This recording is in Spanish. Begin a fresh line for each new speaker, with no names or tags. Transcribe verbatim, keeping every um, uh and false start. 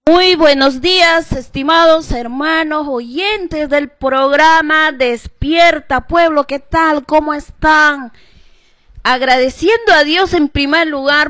Muy buenos días, estimados hermanos oyentes del programa Despierta Pueblo. ¿Qué tal? ¿Cómo están? Agradeciendo a Dios en primer lugar